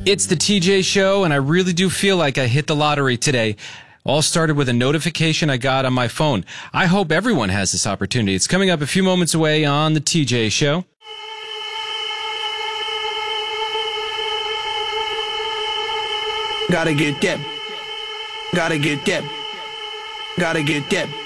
It's the TJ Show, and I really do feel like I hit the lottery today. All started with a notification I got on my phone. I hope everyone has this opportunity. It's coming up a few moments away on the TJ Show. Gotta get that. Gotta get that. Gotta get that.